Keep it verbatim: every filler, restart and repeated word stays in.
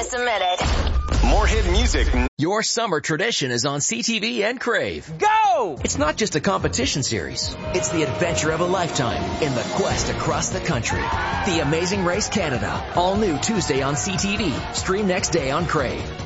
submitted. More hit music. Your summer tradition is on C T V and Crave. Go! It's not just a competition series. It's the adventure of a lifetime in the quest across the country. The Amazing Race Canada. All new Tuesday on C T V. Stream next day on Crave.